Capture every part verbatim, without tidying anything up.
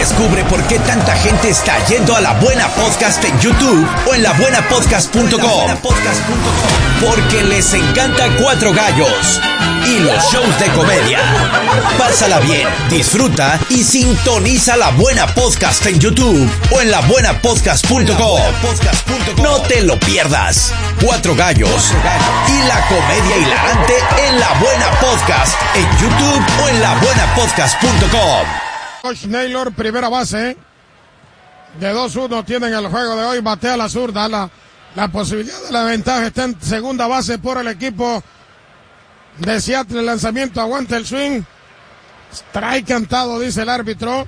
Descubre por qué tanta gente está yendo a La Buena Podcast en YouTube o en la buena podcast punto com. Porque les encanta Cuatro Gallos y los shows de comedia. Pásala bien, disfruta y sintoniza La Buena Podcast en YouTube o en la buena podcast punto com. No te lo pierdas. Cuatro Gallos y la comedia hilarante en La Buena Podcast en YouTube o en la buena podcast punto com. Coach Naylor, primera base. De dos uno tienen el juego de hoy. Batea la zurda. La, la posibilidad de la ventaja está en segunda base por el equipo de Seattle. El lanzamiento, aguanta el swing. Strike cantado, dice el árbitro.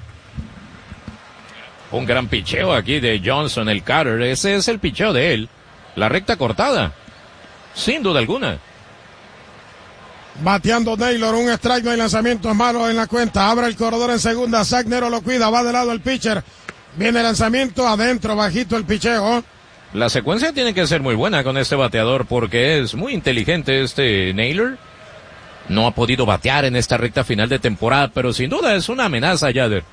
Un gran picheo aquí de Johnson, el cutter. Ese es el picheo de él. La recta cortada. Sin duda alguna. Bateando Naylor, un strike, no hay lanzamiento malo en la cuenta. Abre el corredor en segunda. Zach Nero lo cuida, va de lado el pitcher. Viene el lanzamiento, adentro, bajito el picheo. La secuencia tiene que ser muy buena con este bateador porque es muy inteligente este Naylor. No ha podido batear en esta recta final de temporada, pero sin duda es una amenaza, Yader.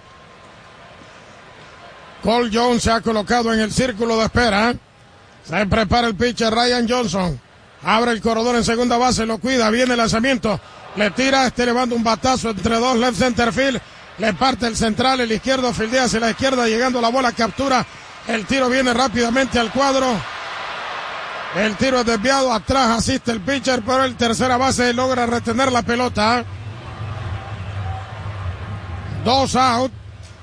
Cole Jones se ha colocado en el círculo de espera. Se prepara el pitcher Ryan Johnson. Abre el corredor en segunda base, lo cuida, viene el lanzamiento, le tira, este le manda un batazo entre dos, left center field, le parte el central, el izquierdo fildea hacia la izquierda, llegando la bola, captura, el tiro viene rápidamente al cuadro, el tiro es desviado, atrás asiste el pitcher, pero el tercera base logra retener la pelota. Dos out.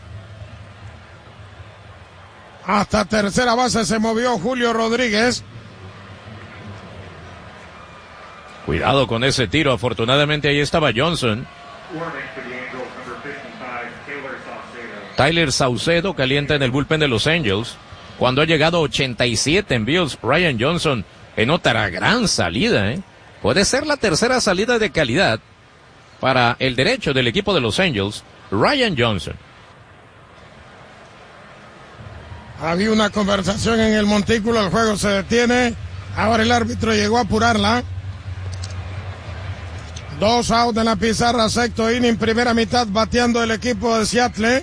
Hasta tercera base se movió Julio Rodríguez. Cuidado con ese tiro, afortunadamente ahí estaba Johnson. Tyler Saucedo calienta en el bullpen de los Angels. Cuando ha llegado a ochenta y siete envíos, Ryan Johnson en otra gran salida, ¿eh? Puede ser la tercera salida de calidad para el derecho del equipo de los Angels, Ryan Johnson. Había una conversación en el montículo, el juego se detiene. Ahora el árbitro llegó a apurarla. Dos out en la pizarra, sexto inning, primera mitad bateando el equipo de Seattle.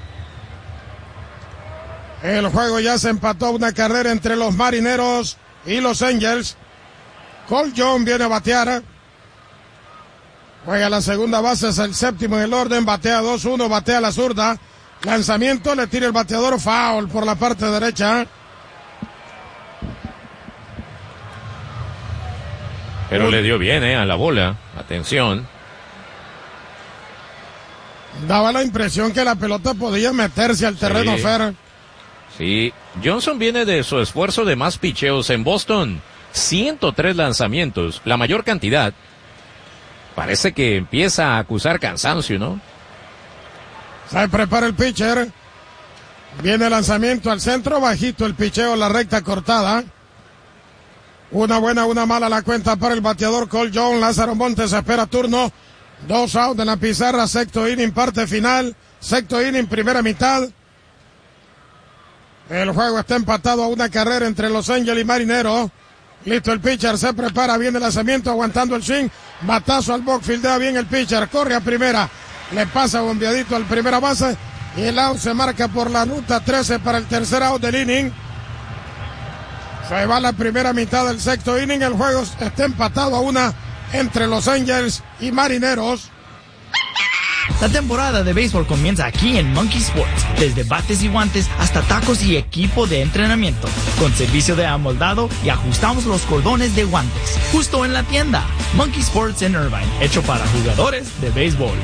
El juego ya se empató, una carrera entre los Marineros y los Angels. Cole Jones viene a batear. Juega la segunda base, es el séptimo en el orden, batea dos uno, batea la zurda. Lanzamiento, le tira el bateador, foul por la parte derecha. Pero le dio bien, eh, a la bola. Atención. Daba la impresión que la pelota podía meterse al terreno, sí. Fer. Sí, Johnson viene de su esfuerzo de más picheos en Boston. ciento tres lanzamientos, la mayor cantidad. Parece que empieza a acusar cansancio, ¿no? Se prepara el pitcher. Viene el lanzamiento al centro, bajito el picheo, la recta cortada. Una buena, una mala la cuenta para el bateador Cole Jones. Lázaro Montes espera turno. Dos out en la pizarra, sexto inning, parte final. Sexto inning, primera mitad. El juego está empatado a una carrera entre Los Ángeles y Marineros. Listo el pitcher, se prepara, viene el lanzamiento, aguantando el swing. Batazo al box, fildea bien el pitcher, corre a primera. Le pasa bombeadito al primera base. Y el out se marca por la ruta trece para el tercer out del inning. Se va la primera mitad del sexto inning. El juego está empatado a una entre Los Ángeles y Marineros. La temporada de béisbol comienza aquí en Monkey Sports. Desde bates y guantes hasta tacos y equipo de entrenamiento. Con servicio de amoldado y ajustamos los cordones de guantes. Justo en la tienda. Monkey Sports en Irvine. Hecho para jugadores de béisbol.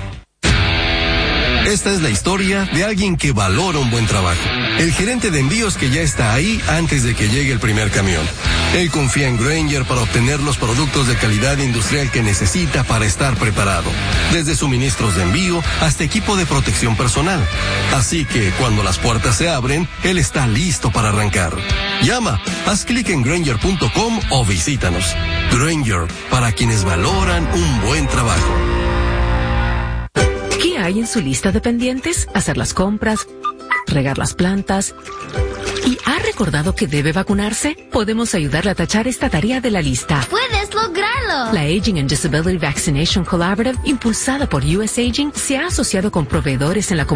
Esta es la historia de alguien que valora un buen trabajo. El gerente de envíos que ya está ahí antes de que llegue el primer camión. Él confía en Grainger para obtener los productos de calidad industrial que necesita para estar preparado. Desde suministros de envío hasta equipo de protección personal. Así que cuando las puertas se abren, él está listo para arrancar. Llama, haz clic en Grainger punto com o visítanos. Grainger, para quienes valoran un buen trabajo. ¿Qué hay en su lista de pendientes? Hacer las compras, regar las plantas. ¿Y ha recordado que debe vacunarse? Podemos ayudarle a tachar esta tarea de la lista. ¡Puedes lograrlo! La Aging and Disability Vaccination Collaborative, impulsada por U S Aging, se ha asociado con proveedores en la comunidad